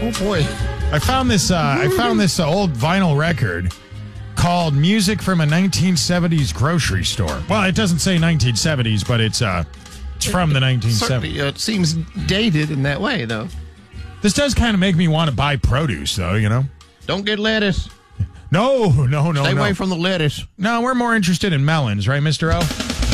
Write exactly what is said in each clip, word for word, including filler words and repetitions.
Oh, boy. I found this uh, I found this uh, old vinyl record called Music from a nineteen seventies Grocery Store. Well, it doesn't say nineteen seventies, but it's uh, it's from the nineteen seventies. Certainly, uh, it seems dated in that way, though. This does kind of make me want to buy produce, though, you know? Don't get lettuce. No, no, no, Stay no. away from the lettuce. No, we're more interested in melons, right, Mister O?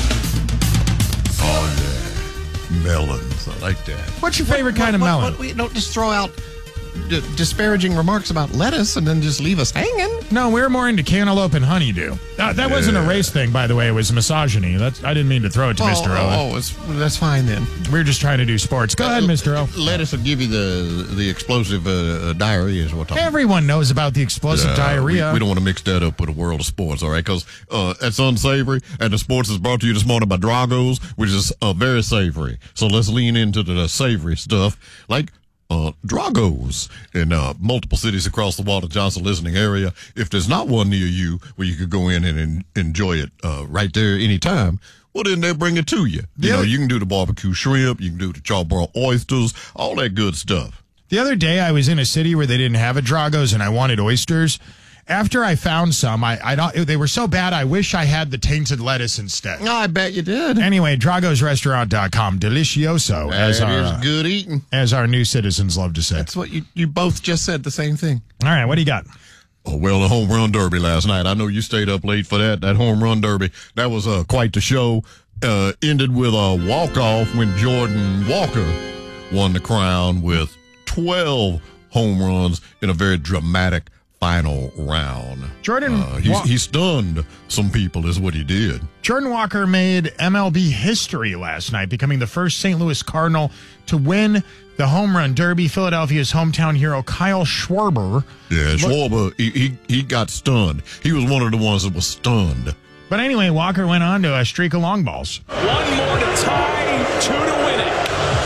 Oh, yeah. Melons. I like that. What's your favorite kind of what, melon? What, what, we don't just throw out d- disparaging remarks about lettuce and then just leave us hanging. No, we're more into cantaloupe and honeydew. Uh, that wasn't a race thing, by the way. It was misogyny. That's, I didn't mean to throw it to Oh, Mister O. oh, oh it's, that's fine then. We were just trying to do sports. Go ahead, Mister O. Lettuce will give you the the explosive uh, diarrhea is what I'm talking about. Everyone knows about the explosive Uh, diarrhea. We, we don't want to mix that up with the world of sports, all right? Because uh, it's unsavory, and the sports is brought to you this morning by Drago's, which is uh, very savory. So let's lean into the savory stuff, like uh, Drago's in uh, multiple cities across the Walter Johnson listening area. If there's not one near you where you could go in and en- enjoy it uh, right there anytime, well, then they'll bring it to you. You Yeah. know, you can do the barbecue shrimp, you can do the charbroiled oysters, all that good stuff. The other day, I was in a city where they didn't have a Drago's, and I wanted oysters. After I found some, I, I don't, they were so bad, I wish I had the tainted lettuce instead. I bet you did. Anyway, dragos restaurant dot com. Delicioso, as That our, is uh, good eating. as our new citizens love to say. That's what you, you both just said, the same thing. All right, what do you got? Oh, well, the home run derby last night. I know you stayed up late for that. That home run derby, that was uh, quite the show. Uh, ended with a walk-off when Jordan Walker won the crown with twelve home runs in a very dramatic final round. Jordan uh, he, Wa- he stunned some people is what he did. Jordan Walker made M L B history last night, becoming the first Saint Louis Cardinal to win the home run derby. Philadelphia's hometown hero Kyle Schwarber. Yeah, Schwarber, he, he, he got stunned. He was one of the ones that was stunned. But anyway, Walker went on to a streak of long balls. One more to tie, two to win it.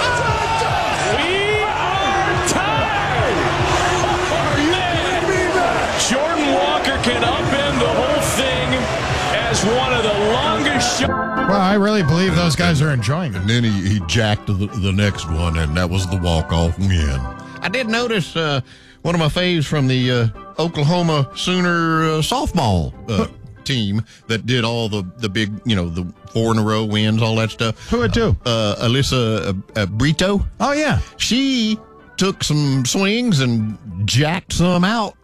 We are tied! Oh, man! Jordan Walker can upend the whole thing as one of the longest shots. Well, I really believe those guys are enjoying it. And then he, he jacked the, the next one, and that was the walk-off win. I did notice uh, one of my faves from the uh, Oklahoma Sooner uh, softball uh, team that did all the, the big, you know, the four in a row wins, all that stuff. Who would do? Uh, Alyssa uh, uh, Brito. Oh, yeah. She took some swings and jacked some out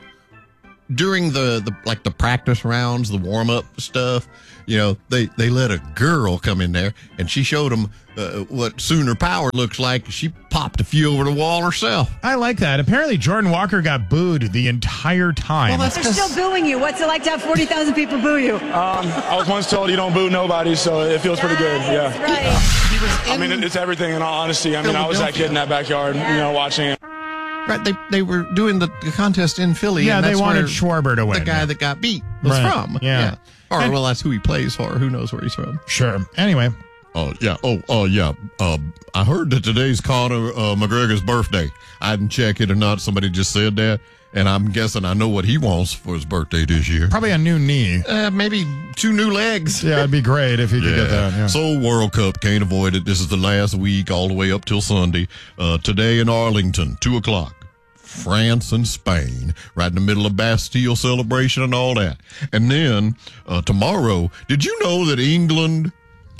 during the, the like the practice rounds, the warm-up stuff. You know, they, they let a girl come in there, and she showed them uh, what Sooner power looks like. She popped a few over the wall herself. I like that. Apparently, Jordan Walker got booed the entire time. Well, that's They're still booing you. What's it like to have forty thousand people boo you? Um, I was once told you don't boo nobody, so it feels pretty good. That's Yeah. right. He was I in- mean, it's everything in all honesty. I mean, I was that kid in that backyard, you know, watching it. Right, they they were doing the, the contest in Philly. Yeah, and they that's wanted where Schwarber to win. the guy that got beat was Right, from. yeah. Or, And- well, that's who he plays for. Who knows where he's from? Sure. Anyway, Oh, yeah. Oh, oh, yeah. Uh, I heard that today's Conor uh, McGregor's birthday. I didn't check it or not. Somebody just said that. And I'm guessing I know what he wants for his birthday this year. probably a new knee. Uh, maybe two new legs. Yeah, it'd be great if he could get that. Yeah. So World Cup, can't avoid it. This is the last week all the way up till Sunday. Uh, today in Arlington, two o'clock. France and Spain, right in the middle of Bastille celebration and all that. And then uh, tomorrow, did you know that England,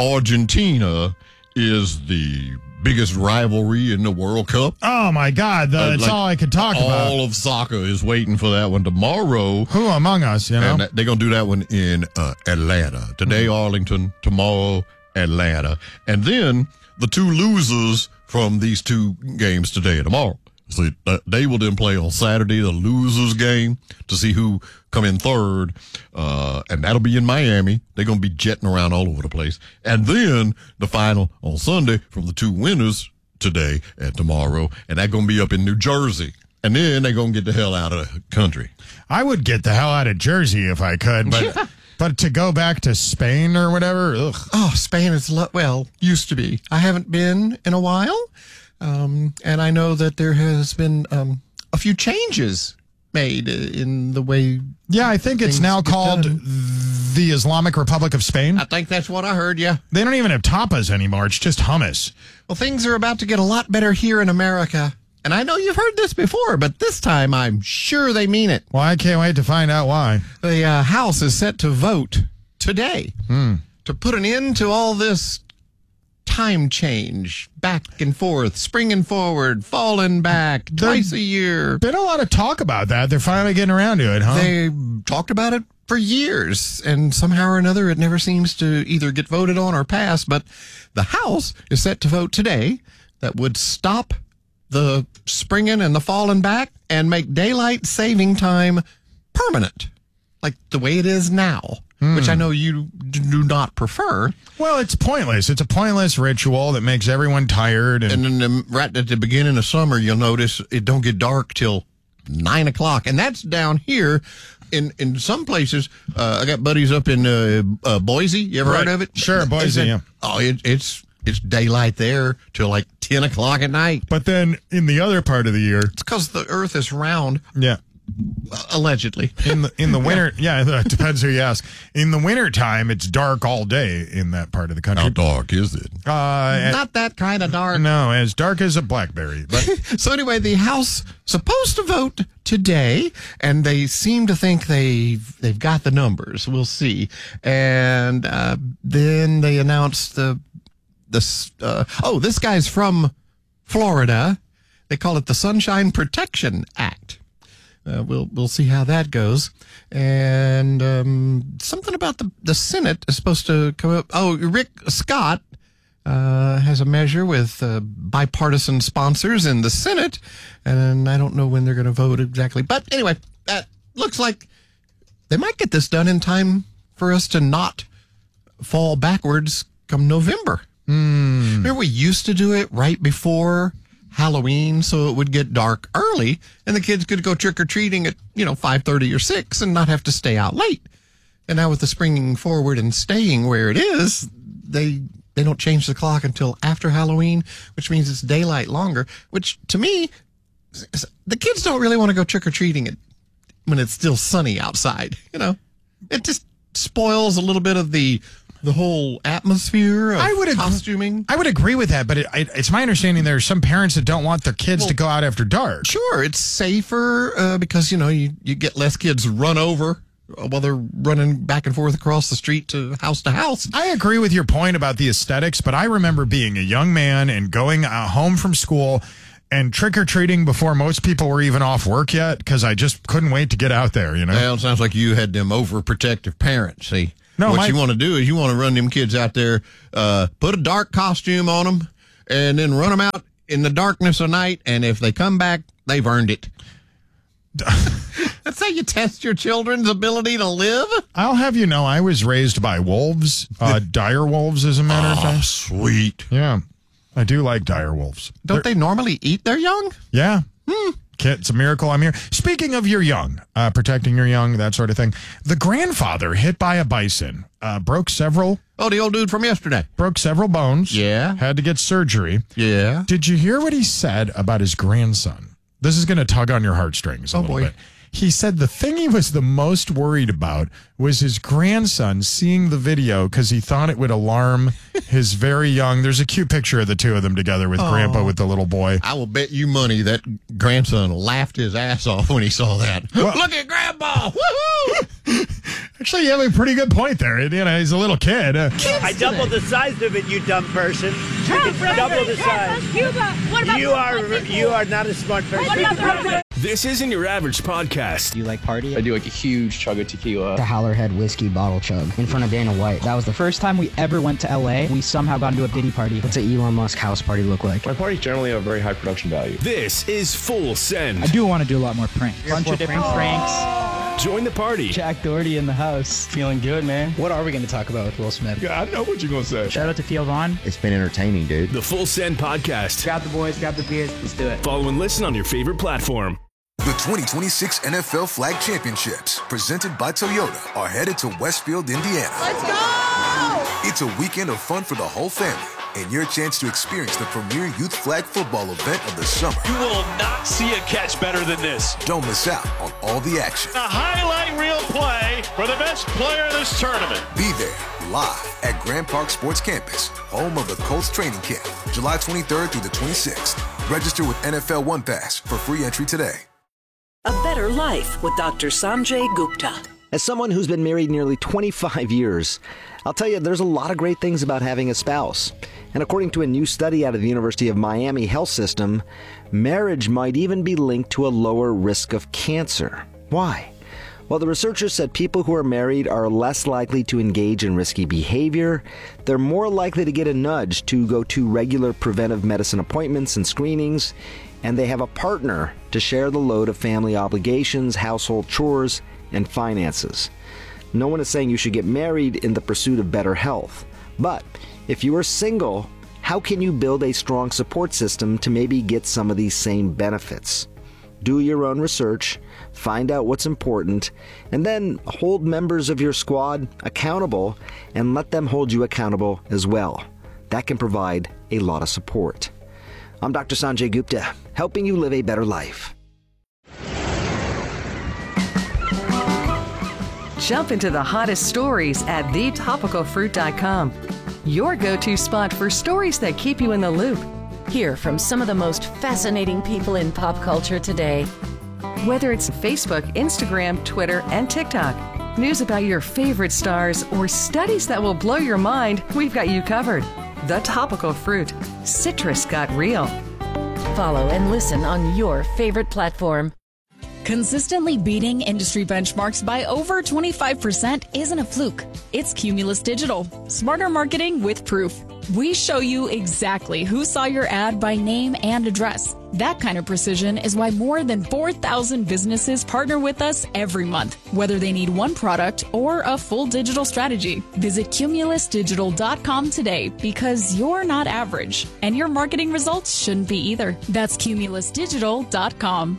Argentina is the biggest rivalry in the World Cup? Oh, my God. The, Uh, that's like, all I could talk about. All of soccer is waiting for that one tomorrow. Who among us, you know? And that- they're going to do that one in uh, Atlanta. Today, Mm-hmm. Arlington. Tomorrow, Atlanta. And then the two losers from these two games today and tomorrow. So uh, they will then play on Saturday, the losers game, to see who come in third. Uh, and that'll be in Miami. They're going to be jetting around all over the place. And then the final on Sunday from the two winners today and tomorrow. And that's going to be up in New Jersey. And then they're going to get the hell out of the country. I would get the hell out of Jersey if I could, but but to go back to Spain or whatever, ugh. Oh, Spain is, lo- well, used to be. I haven't been in a while. Um, and I know that there has been um, a few changes made in the way. Yeah, I think it's Things now get called done. the Islamic Republic of Spain. I think that's what I heard, yeah. They don't even have tapas anymore. It's just hummus. Well, things are about to get a lot better here in America. And I know you've heard this before, but this time I'm sure they mean it. Well, I can't wait to find out why. The uh, House is set to vote today Hmm. to put an end to all this time change, back and forth, springing forward, falling back, twice a year. Been a lot of talk about that. They're finally getting around to it, huh? They talked about it for years, and somehow or another it never seems to either get voted on or pass. But the House is set to vote today that would stop the springing and the falling back and make daylight saving time permanent, like the way it is now, hmm. which I know you d- do not prefer. Well, it's pointless. It's a pointless ritual that makes everyone tired. And, and then the, right at the beginning of summer, you'll notice it don't get dark till nine o'clock, and that's down here. In in some places, uh, I got buddies up in uh, uh, Boise. You ever right. heard of it? Sure, Boise. Said, yeah. Oh, it, it's it's daylight there till like ten o'clock at night. But then in the other part of the year, it's because the Earth is round. Yeah. Allegedly. In the in the winter, yeah, it depends who you ask. In the winter time, it's dark all day in that part of the country. How dark is it? Uh, Not that kind of dark. No, as dark as a blackberry. But so anyway, the House supposed to vote today, and they seem to think they've they've got the numbers. We'll see. And uh, then they announced the this. Uh, oh, this guy's from Florida. They call it the Sunshine Protection Act. Uh, we'll we'll see how that goes, and um, something about the the Senate is supposed to come up. Oh, Rick Scott uh, has a measure with uh, bipartisan sponsors in the Senate, and I don't know when they're going to vote exactly. But anyway, that looks like they might get this done in time for us to not fall backwards come November. Mm. Remember, we used to do it right before Halloween, so it would get dark early, and the kids could go trick-or-treating at, you know, five thirty or six and not have to stay out late. And now with the springing forward and staying where it is, they they don't change the clock until after Halloween, which means it's daylight longer, which to me, the kids don't really want to go trick-or-treating it when it's still sunny outside, you know? It just spoils a little bit of the the whole atmosphere of I would ag- costuming. I would agree with that, but it, it, it's my understanding there are some parents that don't want their kids Well, to go out after dark. Sure, it's safer uh, because, you know, you, you get less kids run over while they're running back and forth across the street to house to house. I agree with your point about the aesthetics, but I remember being a young man and going uh, home from school and trick-or-treating before most people were even off work yet because I just couldn't wait to get out there, you know? Well, it sounds like you had them overprotective parents, see? No, what my- you want to do is you want to run them kids out there, uh, put a dark costume on them, and then run them out in the darkness of night, and if they come back, they've earned it. That's how you test your children's ability to live? I'll have you know, I was raised by wolves, uh, dire wolves, as a matter of Oh, fact. sweet. Yeah, I do like dire wolves. Don't They're- they normally eat their young? Yeah. Hmm. It's a miracle I'm here. Speaking of your young, uh, protecting your young, that sort of thing. The grandfather hit by a bison, uh, broke several, Oh, the old dude from yesterday. broke several bones. Yeah. Had to get surgery. Yeah. Did you hear what he said about his grandson? This is going to tug on your heartstrings a Oh, little boy. bit. He said the thing he was the most worried about was his grandson seeing the video because he thought it would alarm his very young. There's a cute picture of the two of them together with Grandpa with the little boy. I will bet you money that grandson laughed his ass off when he saw that. Well- Look at Grandpa! Woohoo! Actually, you have a pretty good point there. You know, he's a little kid. Uh, I doubled the size of it, you dumb person. It's double the size. You are you are not a smart person. This isn't your average podcast. Do you like party? I do like a huge chug of tequila. The Howlerhead whiskey bottle chug in front of Dana White. That was the first time we ever went to L A. We somehow got into a Diddy party. What's an Elon Musk house party look like? My parties generally have very high production value. This is Full Send. I do want to do a lot more pranks. Bunch of different pranks. Join the party. Jack Doherty in the house. Feeling good, man. What are we going to talk about with Will Smith? Yeah, I know what you're going to say. Shout out to Theo Vaughn. It's been entertaining, dude. The Full Send podcast. Grab the boys, grab the beers, let's do it. Follow and listen on your favorite platform. The twenty twenty-six N F L Flag Championships, presented by Toyota, are headed to Westfield, Indiana. Let's go! It's a weekend of fun for the whole family and your chance to experience the premier youth flag football event of the summer. You will not see a catch better than this. Don't miss out on all the action. A highlight reel play for the best player in this tournament. Be there live at Grand Park Sports Campus, home of the Colts training camp, July twenty-third through the twenty-sixth. Register with N F L One Pass for free entry today. A better life with Doctor Sanjay Gupta. As someone who's been married nearly twenty-five years, I'll tell you there's a lot of great things about having a spouse. And according to a new study out of the University of Miami Health System, marriage might even be linked to a lower risk of cancer. Why? Well, the researchers said people who are married are less likely to engage in risky behavior, they're more likely to get a nudge to go to regular preventive medicine appointments and screenings, and they have a partner to share the load of family obligations, household chores, and finances. No one is saying you should get married in the pursuit of better health. But if you are single, how can you build a strong support system to maybe get some of these same benefits? Do your own research, find out what's important, and then hold members of your squad accountable and let them hold you accountable as well. That can provide a lot of support. I'm Doctor Sanjay Gupta, helping you live a better life. Jump into the hottest stories at the topical fruit dot com. Your go-to spot for stories that keep you in the loop. Hear from some of the most fascinating people in pop culture today. Whether it's Facebook, Instagram, Twitter, and TikTok, news about your favorite stars, or studies that will blow your mind, we've got you covered. The Topical Fruit. Citrus got real. Follow and listen on your favorite platform. Consistently beating industry benchmarks by over twenty-five percent isn't a fluke. It's Cumulus Digital. Smarter marketing with proof. We show you exactly who saw your ad by name and address. That kind of precision is why more than four thousand businesses partner with us every month, whether they need one product or a full digital strategy. Visit cumulus digital dot com today because you're not average, and your marketing results shouldn't be either. That's cumulus digital dot com.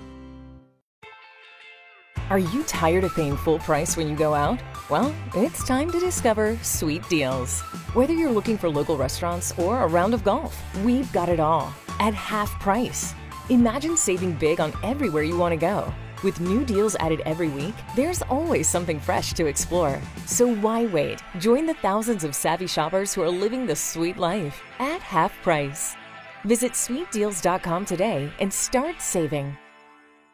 Are you tired of paying full price when you go out? Well, it's time to discover Sweet Deals. Whether you're looking for local restaurants or a round of golf, we've got it all at half price. Imagine saving big on everywhere you want to go. With new deals added every week, there's always something fresh to explore. So why wait? Join the thousands of savvy shoppers who are living the sweet life at half price. Visit sweet deals dot com today and start saving.